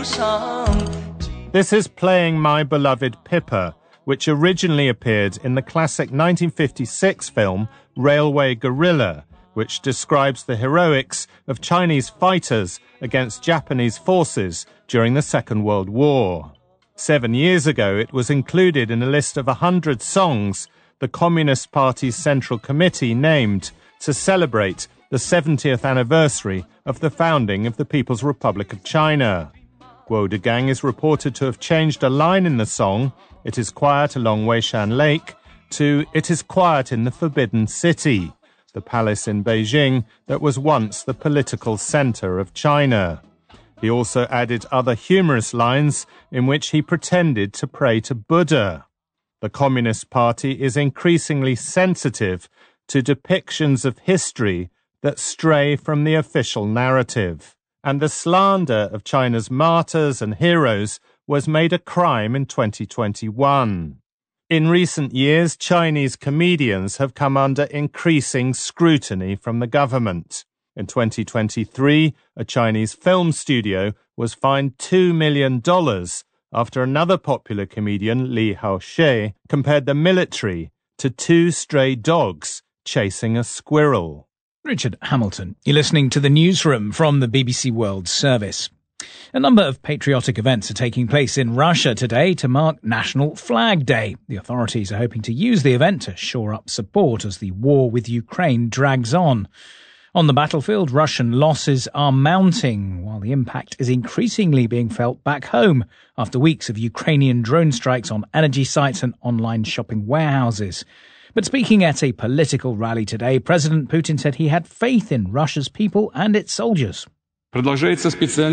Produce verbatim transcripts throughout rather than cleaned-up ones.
This is Playing My Beloved Pippa, which originally appeared in the classic nineteen fifty-six film Railway Guerrilla, which describes the heroics of Chinese fighters against Japanese forces during the Second World War. Seven years ago, it was included in a list of a hundred songs the Communist Party's Central Committee named to celebrate the seventieth anniversary of the founding of the People's Republic of China. Guo Degang is reported to have changed a line in the song, "It is quiet along Weishan Lake," to "It is quiet in the Forbidden City," the palace in Beijing that was once the political center of China. He also added other humorous lines in which he pretended to pray to Buddha. The Communist Party is increasingly sensitive to depictions of history that stray from the official narrative, and the slander of China's martyrs and heroes was made a crime in twenty twenty-one. In recent years, Chinese comedians have come under increasing scrutiny from the government. In twenty twenty-three, a Chinese film studio was fined two million dollars after another popular comedian, Li Haoxie, compared the military to two stray dogs chasing a squirrel. Richard Hamilton. You're listening to the Newsroom from the B B C World Service. A number of patriotic events are taking place in Russia today to mark National Flag Day. The authorities are hoping to use the event to shore up support as the war with Ukraine drags on. On the battlefield, Russian losses are mounting, while the impact is increasingly being felt back home after weeks of Ukrainian drone strikes on energy sites and online shopping warehouses. But speaking at a political rally today, President Putin said he had faith in Russia's people and its soldiers. The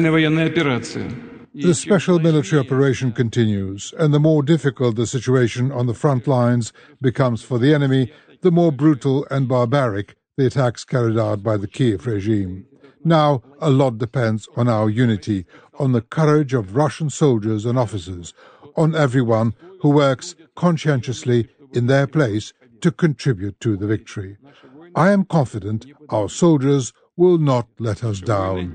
special military operation continues, and the more difficult the situation on the front lines becomes for the enemy, the more brutal and barbaric the attacks carried out by the Kiev regime. Now, a lot depends on our unity, on the courage of Russian soldiers and officers, on everyone who works conscientiously in their place to contribute to the victory. I am confident our soldiers will not let us down.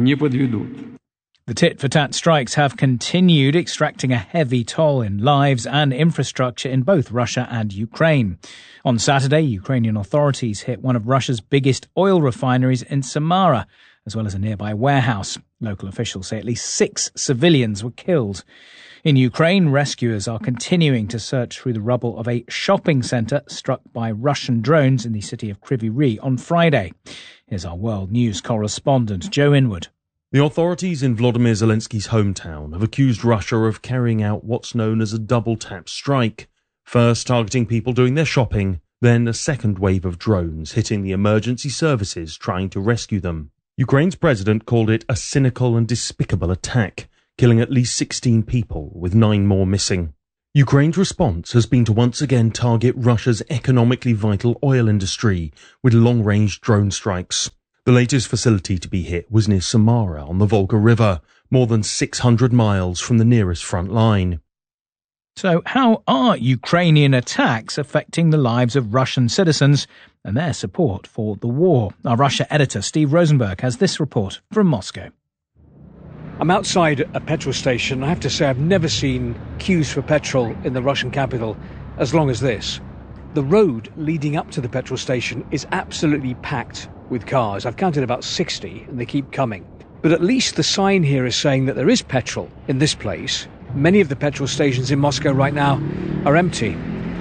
The tit-for-tat strikes have continued, extracting a heavy toll in lives and infrastructure in both Russia and Ukraine. On Saturday, Ukrainian authorities hit one of Russia's biggest oil refineries in Samara, as well as a nearby warehouse. Local officials say at least six civilians were killed. In Ukraine, rescuers are continuing to search through the rubble of a shopping centre struck by Russian drones in the city of Kryvyi Rih on Friday. Here's our World News correspondent, Joe Inwood. The authorities in Volodymyr Zelensky's hometown have accused Russia of carrying out what's known as a double-tap strike. First targeting people doing their shopping, then a second wave of drones hitting the emergency services trying to rescue them. Ukraine's president called it a cynical and despicable attack, killing at least sixteen people, with nine more missing. Ukraine's response has been to once again target Russia's economically vital oil industry with long-range drone strikes. The latest facility to be hit was near Samara on the Volga River, more than six hundred miles from the nearest front line. So how are Ukrainian attacks affecting the lives of Russian citizens and their support for the war? Our Russia editor Steve Rosenberg has this report from Moscow. I'm outside a petrol station. I have to say I've never seen queues for petrol in the Russian capital as long as this. The road leading up to the petrol station is absolutely packed with cars. I've counted about sixty and they keep coming. But at least the sign here is saying that there is petrol in this place. Many of the petrol stations in Moscow right now are empty.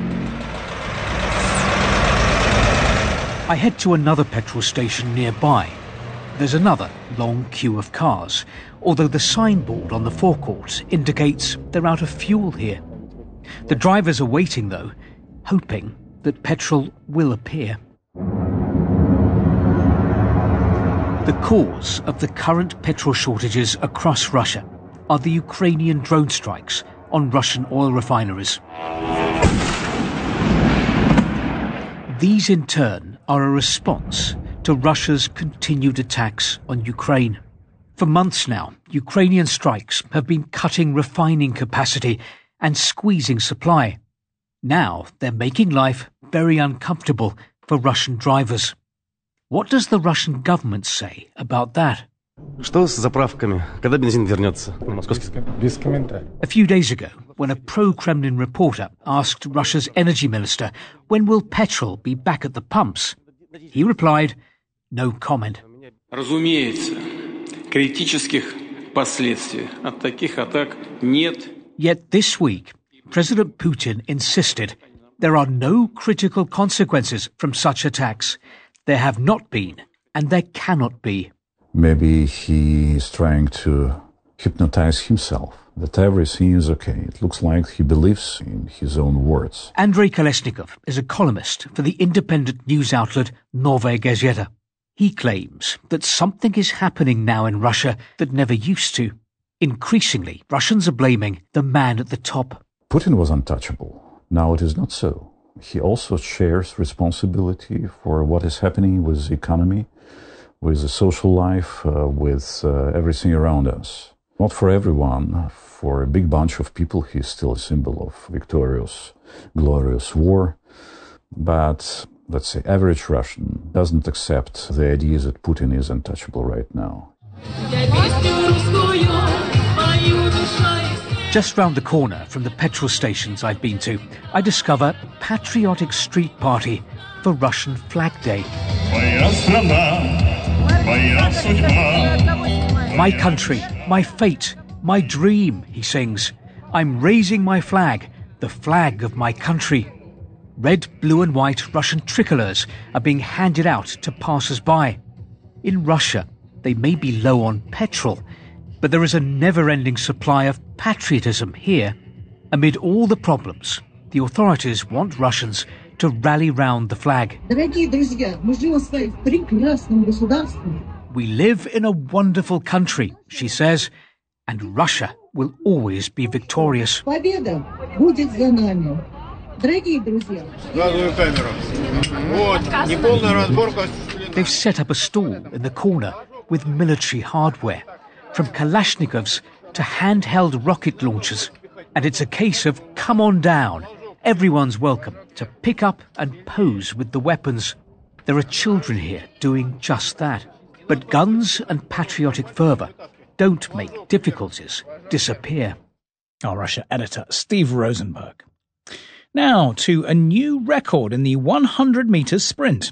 I head to another petrol station nearby. There's another long queue of cars, although the signboard on the forecourt indicates they're out of fuel here. The drivers are waiting, though, hoping that petrol will appear. The cause of the current petrol shortages across Russia are the Ukrainian drone strikes on Russian oil refineries. These, in turn, are a response to Russia's continued attacks on Ukraine. For months now, Ukrainian strikes have been cutting refining capacity and squeezing supply. Now they're making life very uncomfortable for Russian drivers. What does the Russian government say about that? Что с заправками? Когда бензин вернется? Московский. Без комментариев. A few days ago, when a pro-Kremlin reporter asked Russia's energy minister, when will petrol be back at the pumps? He replied, no comment. Разумеется, критических последствий от таких атак нет. Yet this week, President Putin insisted there are no critical consequences from such attacks. There have not been, and there cannot be. Maybe he is trying to hypnotize himself, that everything is okay. It looks like he believes in his own words. Andrei Kolesnikov is a columnist for the independent news outlet Novaya Gazeta. He claims that something is happening now in Russia that never used to. Increasingly, Russians are blaming the man at the top. Putin was untouchable. Now it is not so. He also shares responsibility for what is happening with the economy, with the social life, uh, with uh, everything around us. Not for everyone. For a big bunch of people, he is still a symbol of victorious, glorious war. But, let's say, average Russian doesn't accept the idea that Putin is untouchable right now. Just round the corner from the petrol stations I've been to, I discover a patriotic street party for Russian Flag Day. My country, my fate, my dream, he sings. I'm raising my flag, the flag of my country. Red, blue and white Russian tricolours are being handed out to passers-by. In Russia, they may be low on petrol, but there is a never-ending supply of patriotism here. Amid all the problems, the authorities want Russians to rally round the flag. We live in a wonderful country, she says, and Russia will always be victorious. They've set up a stall in the corner with military hardware, from Kalashnikovs to handheld rocket launchers. And it's a case of come on down. Everyone's welcome to pick up and pose with the weapons. There are children here doing just that. But guns and patriotic fervour don't make difficulties disappear. Our Russia editor, Steve Rosenberg. Now to a new record in the one hundred metres sprint.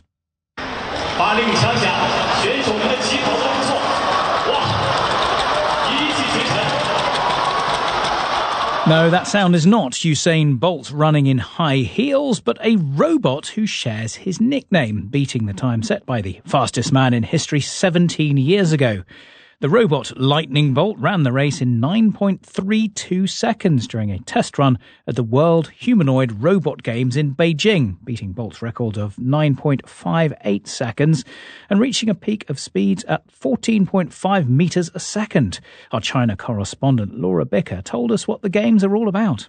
No, that sound is not Usain Bolt running in high heels, but a robot who shares his nickname, beating the time set by the fastest man in history seventeen years ago. The robot Lightning Bolt ran the race in nine point three two seconds during a test run at the World Humanoid Robot Games in Beijing, beating Bolt's record of nine point five eight seconds and reaching a peak of speeds at fourteen point five metres a second. Our China correspondent Laura Bicker told us what the games are all about.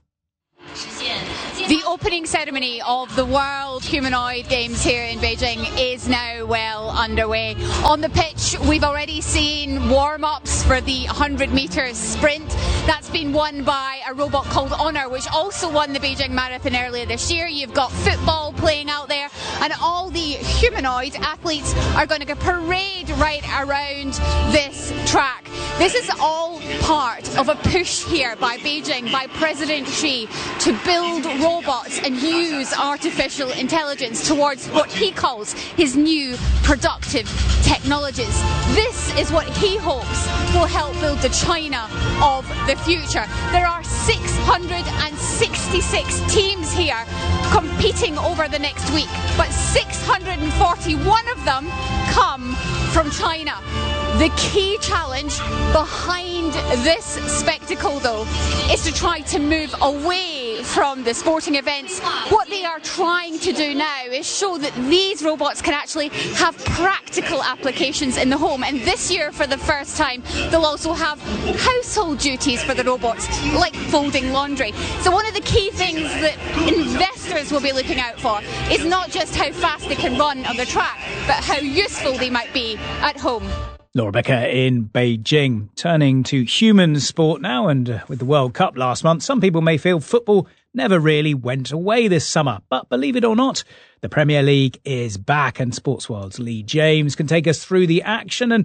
The opening ceremony of the World Humanoid Games here in Beijing is now well underway. On the pitch, we've already seen warm-ups for the one hundred metres sprint. That's been won by a robot called Honor, which also won the Beijing Marathon earlier this year. You've got football playing out there, and all the humanoid athletes are going to go parade right around this track. This is all part of a push here by Beijing, by President Xi, to build robots and use artificial intelligence towards what he calls his new productive technologies. This is what he hopes will help build the China of the future. There are six hundred sixty-six teams here competing over the next week, but six hundred forty-one of them come from China. The key challenge behind this spectacle, though, is to try to move away from the sporting events. What they are trying to do now is show that these robots can actually have practical applications in the home. And this year, for the first time, they'll also have household duties for the robots, like folding laundry. So one of the key things that investors will be looking out for is not just how fast they can run on the track, but how useful they might be at home. Laura Becker in Beijing. Turning to human sport now, and uh, with the World Cup last month, some people may feel football never really went away this summer. But believe it or not, the Premier League is back, and Sports World's Lee James can take us through the action. And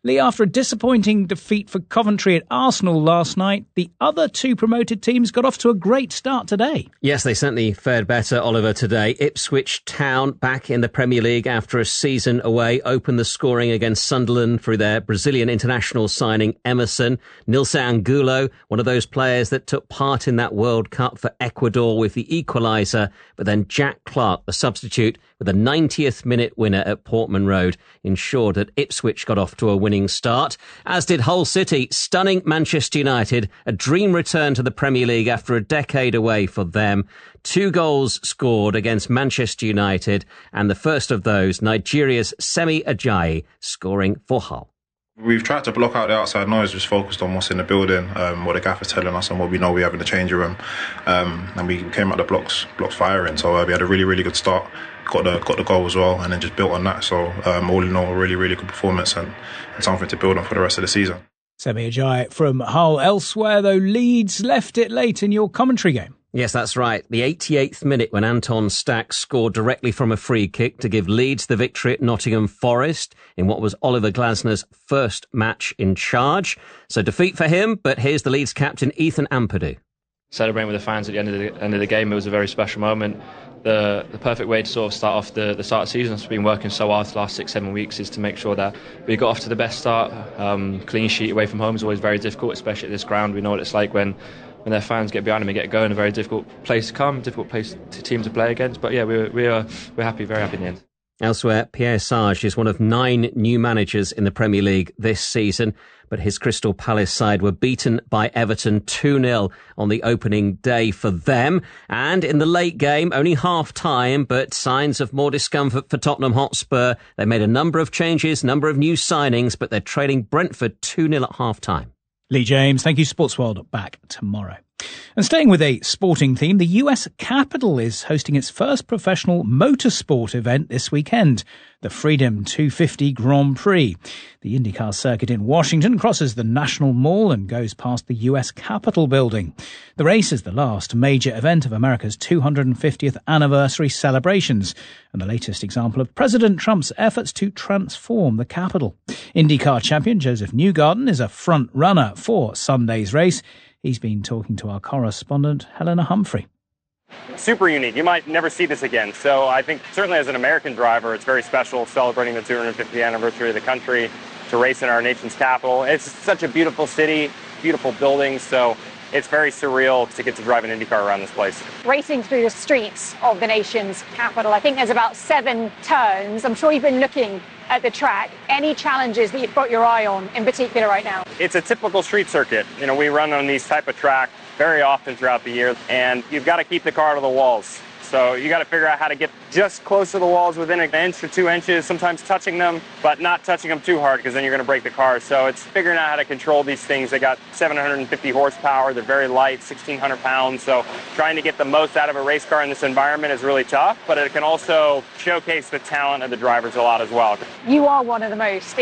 Lee, after a disappointing defeat for Coventry at Arsenal last night, the other two promoted teams got off to a great start today. Yes, they certainly fared better, Oliver, today. Ipswich Town, back in the Premier League after a season away, opened the scoring against Sunderland through their Brazilian international signing Emerson. Nilce Angulo, one of those players that took part in that World Cup for Ecuador with the equaliser, but then Jack Clark, the substitute, with a ninetieth minute winner at Portman Road, ensured that Ipswich got off to a winning start, as did Hull City, stunning Manchester United, a dream return to the Premier League after a decade away for them. Two goals scored against Manchester United, and the first of those, Nigeria's Semi Ajayi, scoring for Hull. We've tried to block out the outside noise, just focused on what's in the building, um, what the gaffer's telling us and what we know we have in the changing room. Um, and we came out the blocks blocks firing, so uh, we had a really, really good start. Got the got the goal as well, and then just built on that. So um, all in all, a really, really good performance and, and something to build on for the rest of the season. Semi Ajayi from Hull. Elsewhere, though, Leeds left it late in your commentary game. Yes, that's right. The eighty-eighth minute when Anton Stack scored directly from a free kick to give Leeds the victory at Nottingham Forest in what was Oliver Glasner's first match in charge. So defeat for him, but here's the Leeds captain, Ethan Ampadu. Celebrating with the fans at the end of the end of the game, it was a very special moment. The the perfect way to sort of start off the, the start of the season, I've been working so hard the last six, seven weeks, is to make sure that we got off to the best start. Um, clean sheet away from home is always very difficult, especially at this ground. We know what it's like when when their fans get behind them and get going. A very difficult place to come, difficult place to team to play against. But yeah, we're we're we're happy, very happy in the end. Elsewhere, Pierre Sage is one of nine new managers in the Premier League this season, but his Crystal Palace side were beaten by Everton two nil on the opening day for them. And in the late game, only half-time, but signs of more discomfort for Tottenham Hotspur. They made a number of changes, number of new signings, but they're trailing Brentford two nil at half-time. Lee James, thank you. Sports World back tomorrow. And staying with a sporting theme, the U S Capitol is hosting its first professional motorsport event this weekend, the Freedom two fifty Grand Prix. The IndyCar circuit in Washington crosses the National Mall and goes past the U S Capitol building. The race is the last major event of America's two hundred fiftieth anniversary celebrations and the latest example of President Trump's efforts to transform the Capitol. IndyCar champion Joseph Newgarden is a front runner for Sunday's race. He's been talking to our correspondent, Helena Humphrey. Super unique. You might never see this again. So I think certainly as an American driver, it's very special celebrating the two hundred fiftieth anniversary of the country to race in our nation's capital. It's such a beautiful city, beautiful buildings. So it's very surreal to get to drive an IndyCar around this place. Racing through the streets of the nation's capital. I think there's about seven turns. I'm sure you've been looking at the track. Any challenges that you've got your eye on in particular right now? It's a typical street circuit. You know, we run on these type of track very often throughout the year, and you've got to keep the car out of the walls. So you got to figure out how to get just close to the walls within an inch or two inches, sometimes touching them, but not touching them too hard because then you're going to break the car. So it's figuring out how to control these things. They got seven hundred fifty horsepower. They're very light, sixteen hundred pounds. So trying to get the most out of a race car in this environment is really tough, but it can also showcase the talent of the drivers a lot as well. You are one of the most